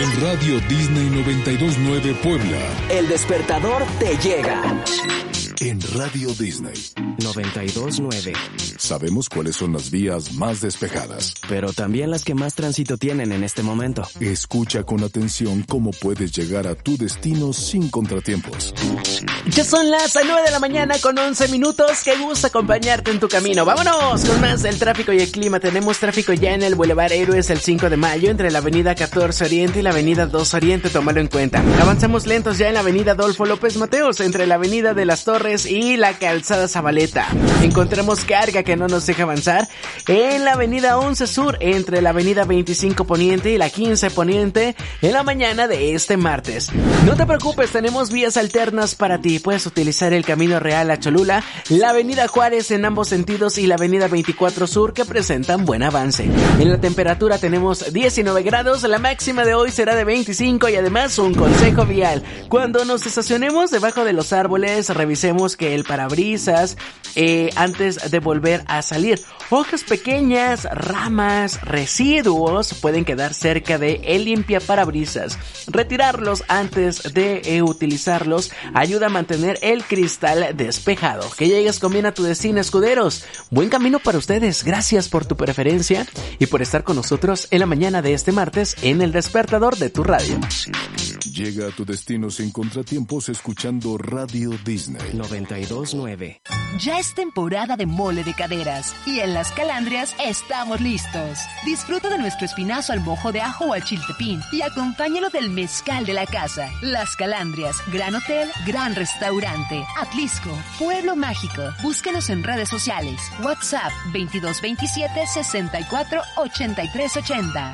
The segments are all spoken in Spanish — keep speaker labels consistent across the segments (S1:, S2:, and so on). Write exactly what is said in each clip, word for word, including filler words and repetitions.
S1: En Radio Disney noventa y dos punto nueve Puebla,
S2: El despertador te llega.
S1: En Radio Disney
S3: noventa y dos punto nueve.
S1: sabemos cuáles son las vías más despejadas,
S3: pero también las que más tránsito tienen en este momento.
S1: Escucha con atención cómo puedes llegar a tu destino sin contratiempos.
S4: Ya son las nueve de la mañana con once minutos. Qué gusto acompañarte en tu camino. Vámonos con más del tráfico y el clima. Tenemos tráfico ya en el Boulevard Héroes el cinco de mayo entre la avenida catorce Oriente y la avenida dos Oriente. Tómalo en cuenta. Avanzamos lentos ya en la avenida Adolfo López Mateos entre la avenida de las Torres y la calzada Zabaleta. Encontramos carga que no nos deja avanzar en la avenida once Sur entre la avenida veinticinco Poniente y la quince Poniente en la mañana de este martes. No te preocupes, tenemos vías alternas para ti. Puedes utilizar el Camino Real a Cholula, la avenida Juárez en ambos sentidos y la avenida veinticuatro Sur que presentan buen avance. En la temperatura tenemos diecinueve grados, la máxima de hoy será de veinticinco y además un consejo vial. Cuando nos estacionemos debajo de los árboles, revisemos que el parabrisas eh, antes de volver a salir. Hojas pequeñas, ramas, residuos pueden quedar cerca de el limpiaparabrisas. Retirarlos antes de eh, utilizarlos ayuda a mantener el cristal despejado. Que llegues con bien a tu destino, escuderos. Buen camino para ustedes. Gracias por tu preferencia y por estar con nosotros en la mañana de este martes en el despertador de tu radio.
S1: Llega a tu destino sin contratiempos escuchando Radio Disney
S3: noventa y dos punto nueve.
S5: Ya es temporada de mole de caderas y en Las Calandrias estamos listos. Disfruta de nuestro espinazo al mojo de ajo o al chiltepín y acompáñalo del mezcal de la casa. Las Calandrias, gran hotel, gran restaurante. Atlisco, Pueblo Mágico. Búsquenos en redes sociales. WhatsApp veintidós veintisiete sesenta y cuatro ochenta y tres ochenta.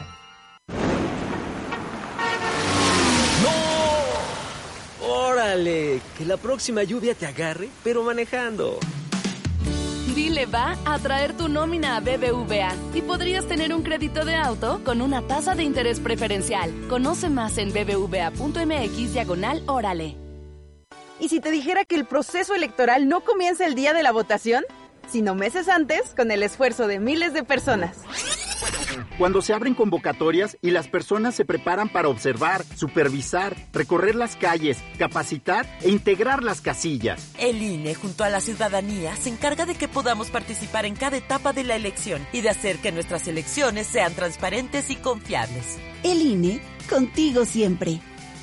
S2: ¡Órale! Que la próxima lluvia te agarre, pero manejando.
S6: Dile va a traer tu nómina a B B V A y podrías tener un crédito de auto con una tasa de interés preferencial. Conoce más en bbva.mx diagonal órale.
S7: ¿Y si te dijera que el proceso electoral no comienza el día de la votación, sino meses antes con el esfuerzo de miles de personas?
S8: Cuando se abren convocatorias y las personas se preparan para observar, supervisar, recorrer las calles, capacitar e integrar las casillas.
S9: El I N E, junto a la ciudadanía, se encarga de que podamos participar en cada etapa de la elección y de hacer que nuestras elecciones sean transparentes y confiables.
S10: El I N E, contigo siempre.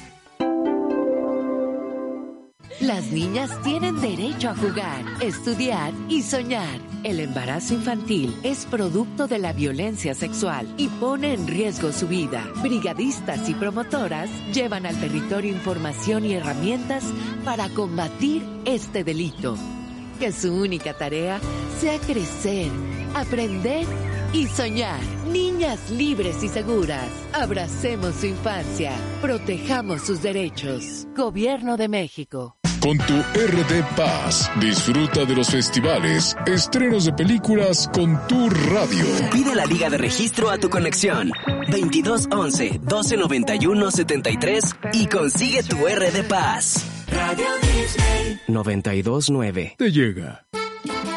S11: Las niñas tienen derecho a jugar, estudiar y soñar. El embarazo infantil es producto de la violencia sexual y pone en riesgo su vida. Brigadistas y promotoras llevan al territorio información y herramientas para combatir este delito. Que su única tarea sea crecer, aprender y soñar. Niñas libres y seguras. Abracemos su infancia. Protejamos sus derechos. Gobierno de México.
S1: Con tu R D Paz, disfruta de los festivales, estrenos de películas con tu radio.
S2: Pide la liga de registro a tu conexión. veintidós once doce noventa y uno setenta y tres y consigue tu R D Paz.
S3: Radio Disney noventa y dos punto nueve.
S1: Te llega.